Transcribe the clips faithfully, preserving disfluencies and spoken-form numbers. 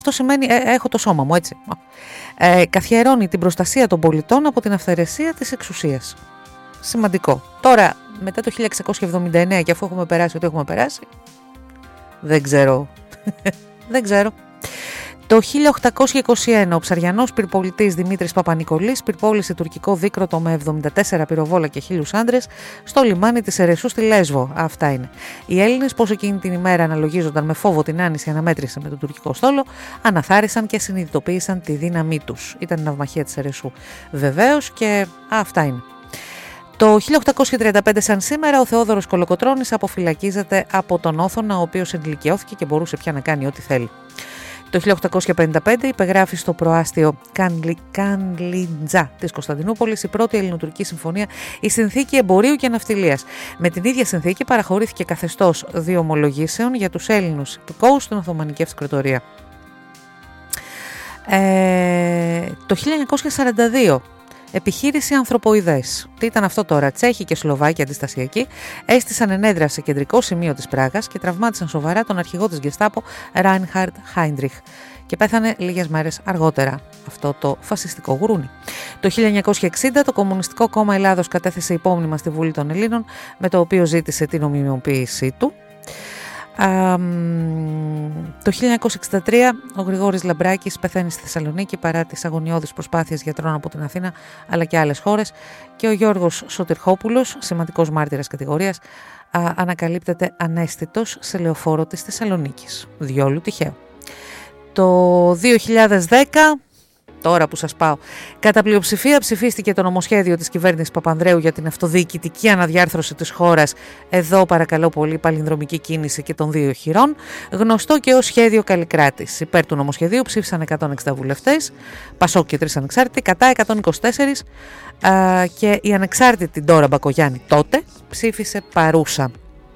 Αυτό σημαίνει ε, έχω το σώμα μου, έτσι. Ε, καθιερώνει την προστασία των πολιτών από την αυθαιρεσία της εξουσίας. Σημαντικό. Τώρα, μετά το χίλια εξακόσια εβδομήντα εννέα και αφού έχουμε περάσει ό,τι έχουμε περάσει, δεν ξέρω. δεν ξέρω. Το χίλια οκτακόσια είκοσι ένα ο ψαριανός πυρπολιτής Δημήτρης Παπανικολής πυρπόλησε τουρκικό δίκροτο με εβδομήντα τέσσερα πυροβόλα και χίλιους άντρες στο λιμάνι της Ερεσού στη Λέσβο. Αυτά είναι. Οι Έλληνες, πως εκείνη την ημέρα αναλογίζονταν με φόβο την άνηση αναμέτρηση με τον τουρκικό στόλο, αναθάρισαν και συνειδητοποίησαν τη δύναμή τους. Ήταν η ναυμαχία της Ερεσού. Βεβαίως, και αυτά είναι. Το χίλια οκτακόσια τριάντα πέντε σαν σήμερα ο Θεόδωρος Κολοκοτρώνης αποφυλακίζεται από τον Όθωνα, ο οποίος ενηλικιώθηκε και μπορούσε πια να κάνει ό,τι θέλει. Το χίλια οκτακόσια πενήντα πέντε υπεγράφει στο προάστιο Κάνλι, Κάνλιντζα της Κωνσταντινούπολης η πρώτη ελληνοτουρκική συμφωνία, η Συνθήκη Εμπορίου και Ναυτιλίας. Με την ίδια συνθήκη παραχωρήθηκε καθεστώς δύο ομολογήσεων για τους Έλληνους υπηκόους στην Οθωμανική Αυτοκρατορία. Ε, το χίλια εννιακόσια σαράντα δύο επιχείρηση Ανθρωποειδές. Τι ήταν αυτό τώρα? Τσέχοι και Σλοβάκοι αντιστασιακοί έστησαν ενέδρα σε κεντρικό σημείο της Πράγας και τραυμάτισαν σοβαρά τον αρχηγό της Γκεστάπο Ράινχαρντ Χάιντριχ και πέθανε λίγες μέρες αργότερα αυτό το φασιστικό γουρούνι. Το χίλια εννιακόσια εξήντα το Κομμουνιστικό Κόμμα Ελλάδος κατέθεσε υπόμνημα στη Βουλή των Ελλήνων με το οποίο ζήτησε την νομιμοποίησή του. Um, το χίλια εννιακόσια εξήντα τρία ο Γρηγόρης Λαμπράκης πεθαίνει στη Θεσσαλονίκη παρά τις αγωνιώδεις προσπάθειες γιατρών από την Αθήνα αλλά και άλλες χώρες, και ο Γιώργος Σωτηρχόπουλος, σημαντικός μάρτυρας κατηγορίας, α, ανακαλύπτεται αναίσθητος σε λεωφόρο της Θεσσαλονίκης. Διόλου τυχαίο. Το δύο χιλιάδες δέκα, τώρα που σας πάω, κατά πλειοψηφία ψηφίστηκε το νομοσχέδιο της κυβέρνησης Παπανδρέου για την αυτοδιοικητική αναδιάρθρωση της χώρας. Εδώ παρακαλώ πολύ παλινδρομική κίνηση και των δύο οχυρών, γνωστό και ως σχέδιο Καλλικράτης. Υπέρ του νομοσχεδίου ψήφισαν εκατόν εξήντα βουλευτές, Πασόκ και τρεις ανεξάρτητοι, κατά εκατόν είκοσι τέσσερα, α, και η ανεξάρτητη Ντόρα Μπακογιάννη τότε ψήφισε παρούσα.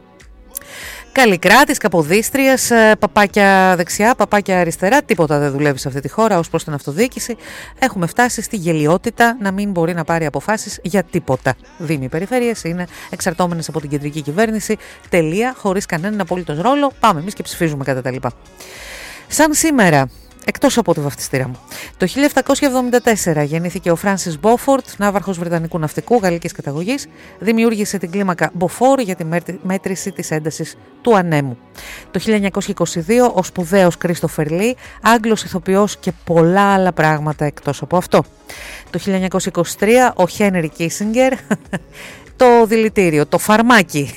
Καλλικράτης, Καποδίστριας, παπάκια δεξιά, παπάκια αριστερά, τίποτα δεν δουλεύει σε αυτή τη χώρα ως προς την αυτοδιοίκηση. Έχουμε φτάσει στη γελιότητα να μην μπορεί να πάρει αποφάσεις για τίποτα. Δήμοι, περιφέρειες είναι εξαρτώμενες από την κεντρική κυβέρνηση, τελεία, χωρίς κανέναν απολύτως ρόλο. Πάμε εμείς και ψηφίζουμε κατά τα λοιπά. Σαν σήμερα, εκτός από το βαφτιστήρα μου, το χίλια επτακόσια εβδομήντα τέσσερα γεννήθηκε ο Φράνσις Μπόφορτ, ναύαρχος βρετανικού ναυτικού γαλλικής καταγωγής. Δημιούργησε την κλίμακα Μποφόρ για τη μέτρηση της έντασης του ανέμου. Το χίλια εννιακόσια είκοσι δύο ο σπουδαίος Κρίστοφερ Λι, Άγγλος ηθοποιός και πολλά άλλα πράγματα εκτός από αυτό. Το χίλια εννιακόσια είκοσι τρία ο Χένρι Κίσινγκερ, το δηλητήριο, το φαρμάκι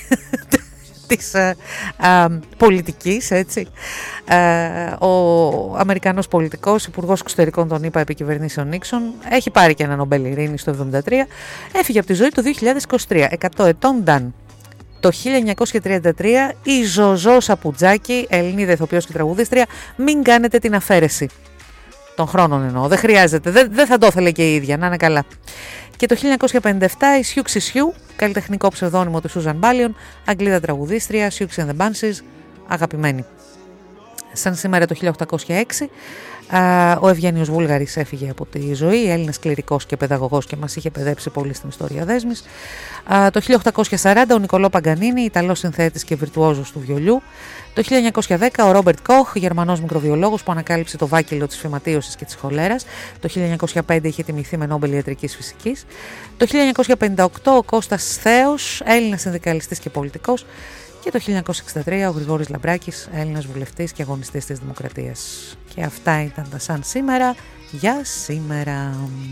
της α, α, πολιτικής, έτσι. Α, ο Αμερικανός πολιτικός, υπουργός εξωτερικών των ΗΠΑ επί κυβερνήσεων Νίξον, έχει πάρει και ένα Νομπέλ Ειρήνης το εβδομήντα τρία, έφυγε από τη ζωή το δύο χιλιάδες είκοσι τρία, εκατό ετών νταν. Το χίλια εννιακόσια τριάντα τρία η Ζωζό Σαπουτζάκη, Ελληνίδα ηθοποιός και τραγουδίστρια, μην κάνετε την αφαίρεση. Των χρόνων εννοώ, δεν χρειάζεται, δεν, δεν θα το ήθελε και η ίδια, να είναι καλά. Και το χίλια εννιακόσια πενήντα επτά η Σιούξη Σιού, καλλιτεχνικό ψευδόνυμο του Σούζαν Μπάλιον, Αγγλίδα τραγουδίστρια, Siouxsie and the Banshees, αγαπημένη. Σαν σήμερα το χίλια οκτακόσια έξι ο Ευγένιος Βούλγαρης έφυγε από τη ζωή, Έλληνας κληρικός και παιδαγωγός και μας είχε παιδέψει πολύ στην ιστορία δέσμης. Το χίλια οκτακόσια σαράντα ο Νικολό Παγκανίνη, Ιταλός συνθέτης και βιρτουόζος του βιολιού. Το χίλια εννιακόσια δέκα ο Ρόμπερτ Κοχ, Γερμανός μικροβιολόγος που ανακάλυψε το βάκυλο της φυματίωσης και της χολέρας. Το χίλια εννιακόσια πέντε είχε τιμηθεί με Νόμπελ Ιατρικής Φυσικής. Το χίλια εννιακόσια πενήντα οκτώ ο Κώστας Θέος, Έλληνας συνδικαλιστής και πολιτικός. Και το χίλια εννιακόσια εξήντα τρία ο Γρηγόρης Λαμπράκης, Έλληνας βουλευτής και αγωνιστής της Δημοκρατίας. Και αυτά ήταν τα σαν σήμερα για σήμερα.